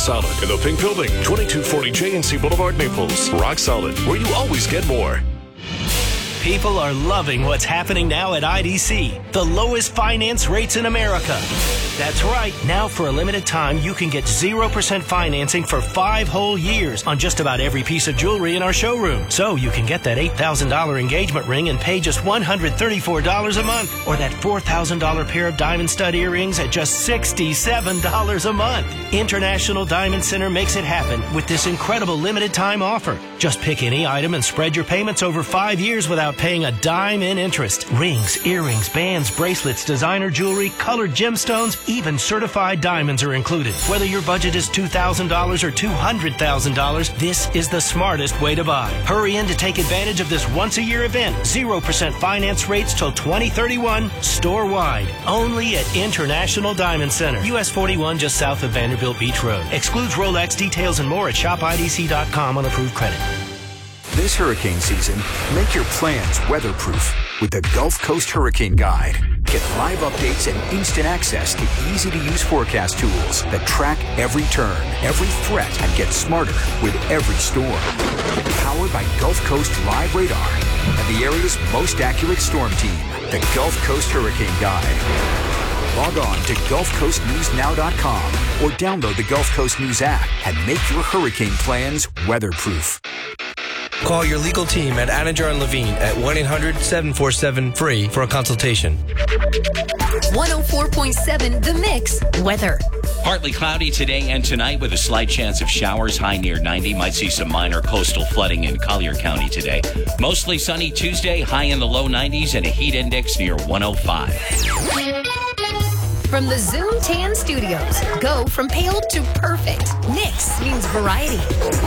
Solid in the Pink Building, 2240 J&C Boulevard, Naples. Rock Solid, where you always get more. People are loving what's happening now at IDC. The lowest finance rates in America. That's right. Now for a limited time, you can get 0% financing for 5 whole years on just about every piece of jewelry in our showroom. So you can get that $8,000 engagement ring and pay just $134 a month. Or that $4,000 pair of diamond stud earrings at just $67 a month. International Diamond Center makes it happen with this incredible limited time offer. Just pick any item and spread your payments over 5 years without paying a dime in interest. Rings, earrings, bands, bracelets, designer jewelry, colored gemstones, even certified diamonds are included. Whether your budget is $2,000 or $200,000, this is the smartest way to buy. Hurry in to take advantage of this once-a-year event. 0% finance rates till 2031, store-wide. Only at International Diamond Center. US 41 just south of Vanderbilt Beach Road. Excludes Rolex. Details and more at shopidc.com on approved credit. This hurricane season, make your plans weatherproof with the Gulf Coast Hurricane Guide. Get live updates and instant access to easy-to-use forecast tools that track every turn, every threat, and get smarter with every storm. Powered by Gulf Coast Live Radar and the area's most accurate storm team, the Gulf Coast Hurricane Guide. Log on to GulfCoastNewsNow.com or download the Gulf Coast News app and make your hurricane plans weatherproof. Call your legal team at Anidjar and Levine at 1-800-747-FREE for a consultation. 104.7 The Mix weather. Partly cloudy today and tonight with a slight chance of showers, high near 90. Might see some minor coastal flooding in Collier County today. Mostly sunny Tuesday, high in the low 90s and a heat index near 105. From the Zoom Tan Studios, go from pale to perfect. Nix means variety.